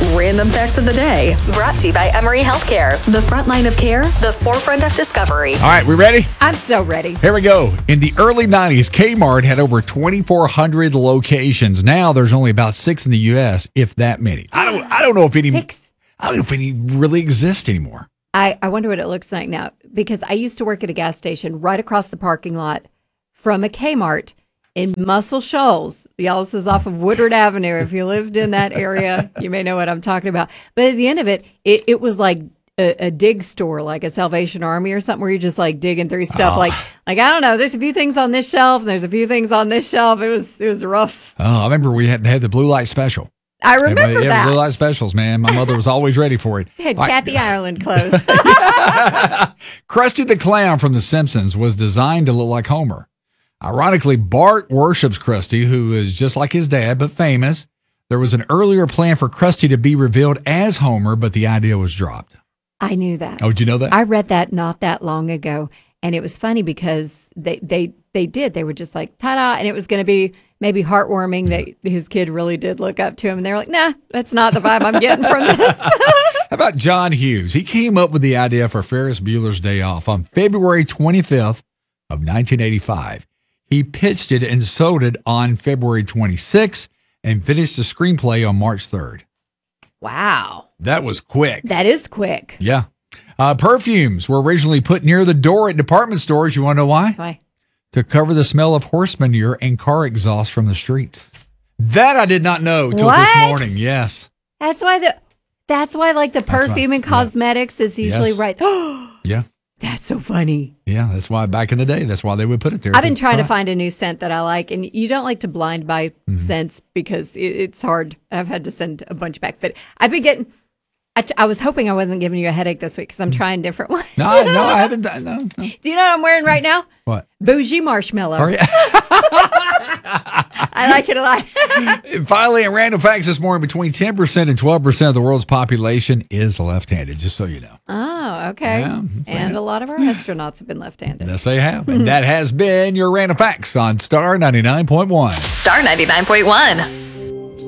Random Facts of the Day. Brought to you by Emory Healthcare. The front line of care, the forefront of discovery. All right, we ready? I'm so ready. Here we go. In the early 90s, Kmart had over 2,400 locations. Now there's only about 6 in the U.S., if that many. I don't know if any. 6? I don't know if any really exist anymore. I wonder what it looks like now, because I used to work at a gas station right across the parking lot from a Kmart in Muscle Shoals. Y'all, this is off of Woodward Avenue. If you lived in that area, you may know what I'm talking about. But at the end of it, it was like a dig store, like a Salvation Army or something, where you're just like digging through stuff. Like I don't know, there's a few things on this shelf and there's a few things on this shelf. It was rough. Oh, I remember we had the blue light special. I remember that. Blue light specials, man. My mother was always ready for it. They had Kathy Ireland clothes. Krusty the Clown from The Simpsons was designed to look like Homer. Ironically, Bart worships Krusty, who is just like his dad, but famous. There was an earlier plan for Krusty to be revealed as Homer, but the idea was dropped. I knew that. Oh, did you know that? I read that not that long ago, and it was funny because they did. They were just like, ta-da, and it was going to be maybe heartwarming that his kid really did look up to him, and they were like, nah, that's not the vibe I'm getting from this. How about John Hughes? He came up with the idea for Ferris Bueller's Day Off on February 25th of 1985. He pitched it and sold it on February 26th and finished the screenplay on March 3rd. Wow. That was quick. That is quick. Yeah. Perfumes were originally put near the door at department stores. You want to know why? Why? To cover the smell of horse manure and car exhaust from the streets. That I did not know till this morning. Yes. That's why like the perfume and cosmetics is usually right. Yeah. That's so funny. Yeah, that's why back in the day, that's why they would put it there. I've been trying to find a new scent that I like, and you don't like to blind buy scents because it's hard. I've had to send a bunch back, but I've been getting. I was hoping I wasn't giving you a headache this week because I'm trying different ones. No, I haven't done. No. Do you know what I'm wearing right now? What? Bougie marshmallow. Oh, yeah. I like it a lot. And finally, in random facts this morning, between 10% and 12% of the world's population is left-handed, just so you know. Oh, okay. Yeah, and a lot of our astronauts have been left-handed. Yes, they have. And that has been your random facts on Star 99.1. Star 99.1.